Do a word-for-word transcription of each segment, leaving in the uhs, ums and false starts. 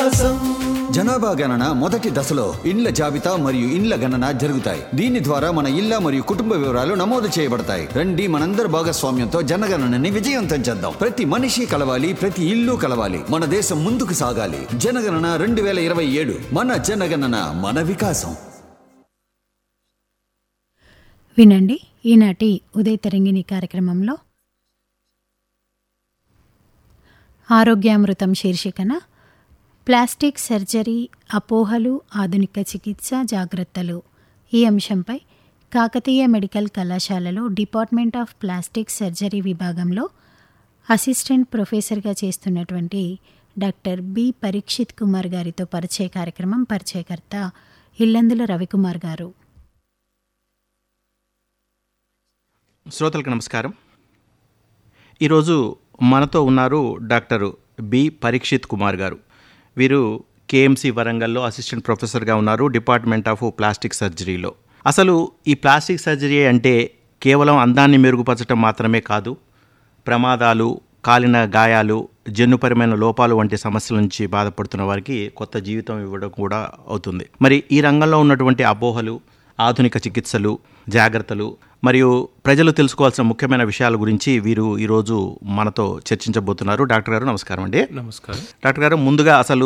వికాసం. జనాభా గణన మొదటి దశలో ఇండ్ల జాబితా మరియు ఇండ్ల గణన జరుగుతాయి. దీని ద్వారా మన ఇళ్ల మరియు కుటుంబ వివరాలు నమోదు చేయబడతాయి. రండి, మనందరి భాగస్వామ్యంతో జనగణనని విజయవంతం చేద్దాం. ప్రతి మనిషి కలవాలి, ప్రతి ఇల్లు కలవాలి, మన దేశం ముందుకు సాగాలి. జనగణన రెండు వేల ఇరవై ఏడు, మన జనగణన మన వికాసం. వినండి, ఈనాటి ఉదయ తరంగిణి కార్యక్రమంలో ఆరోగ్యామృతం శీర్షికన ప్లాస్టిక్ సర్జరీ, అపోహలు, ఆధునిక చికిత్స జాగ్రత్తలు ఈ అంశంపై కాకతీయ మెడికల్ కళాశాలలో డిపార్ట్మెంట్ ఆఫ్ ప్లాస్టిక్ సర్జరీ విభాగంలో అసిస్టెంట్ ప్రొఫెసర్గా చేస్తున్నటువంటి డాక్టర్ బి పరీక్షిత్ కుమార్ గారితో పరిచయ కార్యక్రమం. పరిచయకర్త ఇల్లందుల రవికుమార్ గారు. శ్రోతలకు నమస్కారం. ఈరోజు మనతో ఉన్నారు డాక్టర్ బి పరీక్షిత్ కుమార్ గారు. వీరు కేఎంసి వరంగల్లో అసిస్టెంట్ ప్రొఫెసర్గా ఉన్నారు, డిపార్ట్మెంట్ ఆఫ్ ప్లాస్టిక్ సర్జరీలో. అసలు ఈ ప్లాస్టిక్ సర్జరీ అంటే కేవలం అందాన్ని మెరుగుపరచడం మాత్రమే కాదు, ప్రమాదాలు, కాలిన గాయాలు, జన్యుపరమైన లోపాలు వంటి సమస్యల నుంచి బాధపడుతున్న వారికి కొత్త జీవితం ఇవ్వడం కూడా అవుతుంది. మరి ఈ రంగంలో ఉన్నటువంటి అపోహలు, ఆధునిక చికిత్సలు, జాగ్రత్తలు మరియు ప్రజలు తెలుసుకోవాల్సిన ముఖ్యమైన విషయాల గురించి వీరు ఈరోజు మనతో చర్చించబోతున్నారు. డాక్టర్ గారు నమస్కారం అండి. నమస్కారం డాక్టర్ గారు, ముందుగా అసలు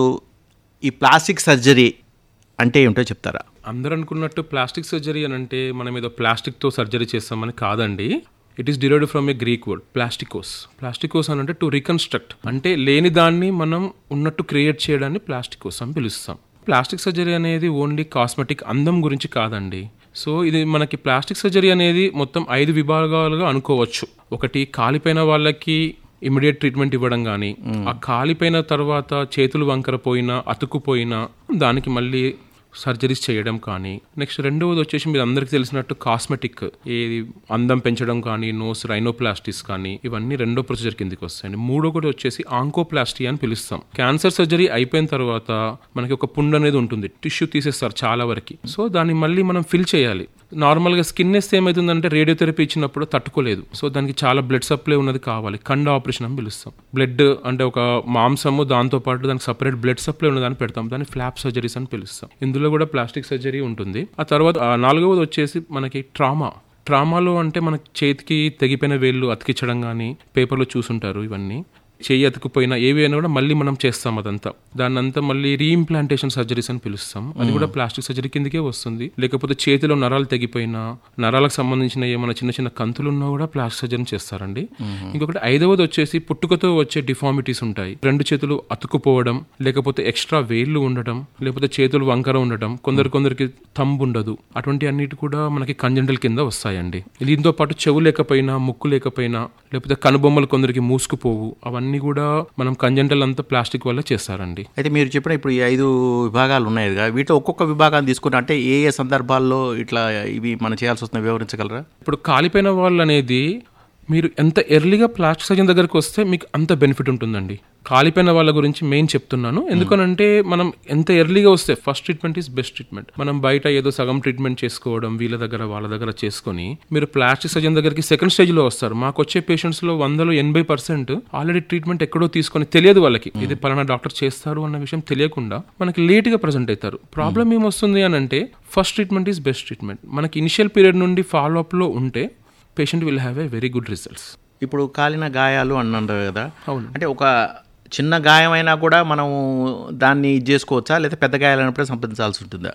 ఈ ప్లాస్టిక్ సర్జరీ అంటే ఏమిటో చెప్తారా? అందరూ అనుకున్నట్టు ప్లాస్టిక్ సర్జరీ అని అంటే మనం ఏదో ప్లాస్టిక్తో సర్జరీ చేస్తామని కాదండి. It is derived from A Greek word ప్లాస్టికోస్. ప్లాస్టికోస్ అని అంటే టు రీకన్స్ట్రక్ట్, అంటే లేని దాన్ని మనం ఉన్నట్టు క్రియేట్ చేయడాన్ని ప్లాస్టికోస్ అని పిలుస్తాం. ప్లాస్టిక్ సర్జరీ అనేది ఓన్లీ కాస్మెటిక్ అందం గురించి కాదండి. సో ఇది మనకి ప్లాస్టిక్ సర్జరీ అనేది మొత్తం ఐదు విభాగాలుగా అనుకోవచ్చు. ఒకటి, కాలిపోయిన వాళ్ళకి ఇమీడియట్ ట్రీట్మెంట్ ఇవ్వడం కానీ, ఆ కాలిపోయిన తర్వాత చేతులు వంకర పోయినా, అతుకుపోయినా దానికి మళ్ళీ సర్జరీస్ చేయడం కానీ. నెక్స్ట్ రెండవది వచ్చేసి మీరు అందరికీ తెలిసినట్టు కాస్మెటిక్, ఏది అందం పెంచడం కానీ, నోస్ రైనోప్లాస్టిస్ కానీ, ఇవన్నీ రెండో ప్రొసీజర్ కిందకి వస్తాయండి. మూడోది వచ్చేసి ఆంకోప్లాస్టీ అని పిలుస్తాం. క్యాన్సర్ సర్జరీ అయిపోయిన తర్వాత మనకి ఒక పుండు అనేది ఉంటుంది, టిష్యూ తీసేస్తారు చాలా వరకు. సో దాన్ని మళ్ళీ మనం ఫిల్ చేయాలి. నార్మల్గా స్కిన్ వేస్తే ఏమవుతుందంటే రేడియోథెరపీ ఇచ్చినప్పుడు తట్టుకోలేదు. సో దానికి చాలా బ్లడ్ సప్లై ఉన్నది కావాలి, కండ ఆపరేషన్ అని పిలుస్తాం. బ్లడ్ అంటే ఒక మాంసము, దాంతోపాటు దానికి సపరేట్ బ్లడ్ సప్లై ఉన్నదాన్ని పెడతాం, దాన్ని ఫ్లాప్ సర్జరీస్ అని పిలుస్తాం. ఇందులో కూడా ప్లాస్టిక్ సర్జరీ ఉంటుంది. ఆ తర్వాత నాలుగవది వచ్చేసి మనకి ట్రామా. ట్రామాలో అంటే మనకి చేతికి తెగిపోయిన వేళ్ళు అతికించడం కానీ పేపర్లో చూసుంటారు. ఇవన్నీ చెయ్యి అతుకుపోయినా ఏవి అయినా కూడా మళ్ళీ మనం చేస్తాం అదంతా. దాన్ని అంతా మళ్ళీ రీఇంప్లాంటేషన్ సర్జరీస్ అని పిలుస్తాం. అది కూడా ప్లాస్టిక్ సర్జరీ కిందకే వస్తుంది. లేకపోతే చేతిలో నరాలు తెగిపోయినా, నరాలకు సంబంధించిన ఏమైనా చిన్న చిన్న కంతులు ఉన్నా కూడా ప్లాస్టిక్ సర్జరీ చేస్తారండి. ఇంకొకటి ఐదవది వచ్చేసి పుట్టుకతో వచ్చే డిఫార్మిటీస్ ఉంటాయి. రెండు చేతులు అతుకుపోవడం, లేకపోతే ఎక్స్ట్రా వేళ్ళు ఉండడం, లేకపోతే చేతులు వంకర ఉండడం, కొందరు కొందరికి థంబ్ ఉండదు. అటువంటి అన్నిటి కూడా మనకి కంజెంటల్ కింద వస్తాయండి. దీంతో పాటు చెవు లేకపోయినా, ముక్కు లేకపోయినా, లేకపోతే కనుబొమ్మలు కొందరికి మూసుకుపోవు, అవన్నీ అన్ని కూడా మనం కంజెంటల్ అంతా ప్లాస్టిక్ వల్ల చేస్తారండి. అయితే మీరు చెప్పిన ఇప్పుడు ఈ ఐదు విభాగాలు ఉన్నాయి కదా, వీటిలో ఒక్కొక్క విభాగాన్ని తీసుకుని అంటే ఏ ఏ సందర్భాల్లో ఇట్లా ఇవి మనం చేయాల్సి వస్తుందో వివరించగలరా? ఇప్పుడు కాలిపోయిన వాళ్ళు అనేది మీరు ఎంత ఎర్లీగా ప్లాస్టిక్ సర్జన్ దగ్గరికి వస్తే మీకు అంత బెనిఫిట్ ఉంటుందండి. కాలిపోయిన వాళ్ళ గురించి మెయిన్ చెప్తున్నాను, ఎందుకనంటే మనం ఎంత ఎర్లీగా వస్తే first treatment is best treatment. మనం బయట ఏదో సగం ట్రీట్మెంట్ చేసుకోవడం, వీళ్ళ దగ్గర వాళ్ళ దగ్గర చేసుకుని మీరు ప్లాస్టిక్ సర్జన్ దగ్గరికి సెకండ్ స్టేజ్ లో వస్తారు. మాకు వచ్చే పేషెంట్స్ లో వందలో ఎనభై పర్సెంట్ ఆల్రెడీ ట్రీట్మెంట్ ఎక్కడో తీసుకొని తెలియదు వాళ్ళకి, ఇది పలానా డాక్టర్ చేస్తారు అన్న విషయం తెలియకుండా మనకి లేట్ గా ప్రజెంట్ అవుతారు. ప్రాబ్లం ఏమొస్తుంది అని అంటే first treatment is best treatment. మనకి ఇనిషియల్ పీరియడ్ నుండి ఫాలో అప్ లో ఉంటే patient will have a very good results. ఇప్పుడు కాలిన గాయాలు అన్నారు కదా, అవును. అంటే ఒక చిన్న గాయమైనా కూడా మనం దాన్ని ఇది చేసుకోవచ్చా, లేదా పెద్ద గాయాలైనప్పుడే సంప్రదించాల్సి ఉంటుందా?